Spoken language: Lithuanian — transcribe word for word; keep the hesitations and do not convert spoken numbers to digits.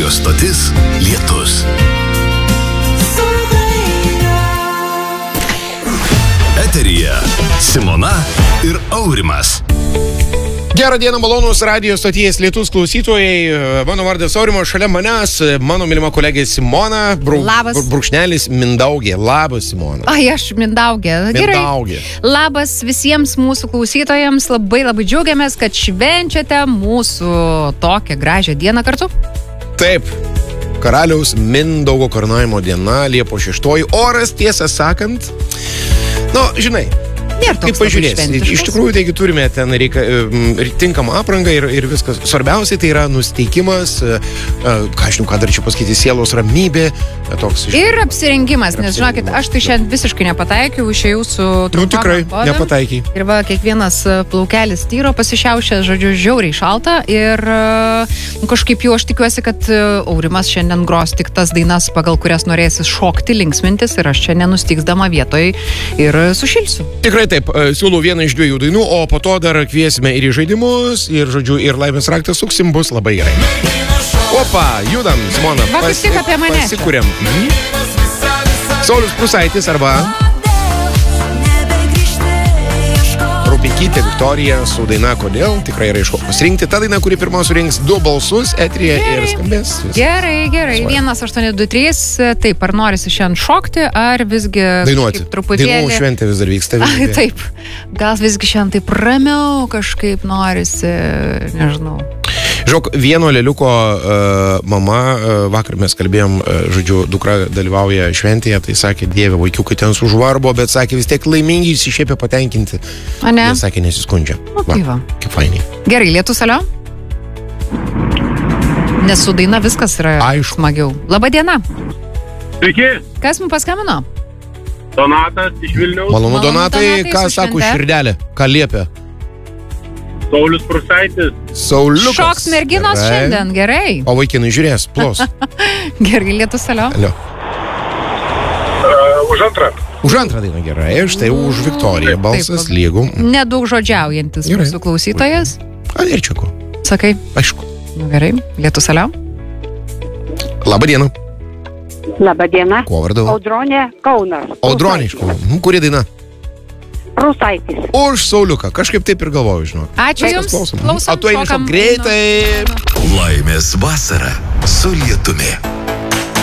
Radio stotis Lietus. Eteryje Simona ir Aurimas. Gerą dieną, malonus radio stoties Lietus klausytojai. Mano vardas Aurimas, šalia manęs mano mylima kolegė Simona. Bru, Labas. Bru, brūkšnelis Mindaugė. Labas, Simona. Ai, aš Mindaugė. Gerai. Mindaugė. Labas visiems mūsų klausytojams. Labai labai džiaugiamės, kad švenčiate mūsų tokią gražią dieną kartu. Taip. Karaliaus Mindaugo karūnavimo diena, Liepos šeštoji. Oras, tiesą sakant, nu, žinai, kaip pažiūrėsi, iš tikrųjų, taigi turime ten reika, tinkamą aprangą ir, ir viskas. Svarbiausiai tai yra nusteikimas, ką aš žinau, ką dar čia pasakyti, sielos ramybė. Toks, ir apsirengimas, nes žinokit, aš tai šiandien visiškai nepataikiau, išėjau su trumpam. Nu tikrai, podam, nepataikiai. Ir va, kiekvienas plaukelis tyro, pasišiaušė, žodžiu, žiauriai šalta. Ir nu, kažkaip jau aš tikiuosi, kad Aurimas šiandien gros tik tas dainas, pagal kurias norėsis šokti, linksmintis, ir aš čia nenustiksdama vietoj ir sušilsiu. Tikrai taip, siūlau vieną iš dviejų dainų, o po to dar kviesime ir į žaidimus, ir, žodžiu, ir laimės raktą suksim, bus labai gerai. Opa, judam, Simona, Va, pasi, pasikūrėm. Mhm. Saulius Prūsaitis arba Rūpikytė Viktorija su daina Kodėl, tikrai yra iš ko pasirinkti. Ta daina, kuri pirma surinks du balsus, eteryje ir skambės. Gerai, gerai. vienas aštuoni du trys, taip, ar norisi šiandien šokti, ar visgi dainuoti. Truputėlį... Dainų šventė vis dar vyksta. Ai, taip, gal visgi šiandien taip ramiau kažkaip norisi, nežinau. Žiūrėk, vieno lėliuko uh, mama, uh, vakar mes kalbėjom, uh, žodžiu, dukra dalyvauja šventėje, tai sakė, dieve, vaikiukai ten sužvarbo, bet sakė, vis tiek laimingi, išsišiepė patenkinti. A ne? Jie sakė, nesiskundžia. O, tai va. Kaip fainiai. Gerai, Lietus, alio? Nes su daina viskas yra Aišku. Smagiau. Labą dieną. Sveiki. Kas mums paskambino? Donatas iš Vilniaus. Malonu, Malonu, Donatai, Donatai, ką su sako švente. širdelė, ką liepia? Saulius Prūsaitis. Sauliukas. Šoks merginos Gerai. šiandien, gerai. O vaikinai žiūrės, plos. Gerai, Lietus, alio? Alio. Uh, už antrą. Už antrą dainą gerai, štai už Viktoriją balsas Taip, lygų. Nedaug žodžiaujantis Gerai. mūsų klausytojas. A, ir čia ko. Sakai? Aišku. Nu, gerai, Lietus, alio? Labą dieną. Labą dieną. Kuo vardu? Audronė Kaunas. Audronė iš Kauno. Mhm, kuri daina? Prūsaitis. Už Sauliuką. Kažkaip taip ir galvoju, žinau. Ačiū Viskas, Jums. klausom. Klausom, O tu eini šokam. šok greitai. Laimės vasara su Lietumi.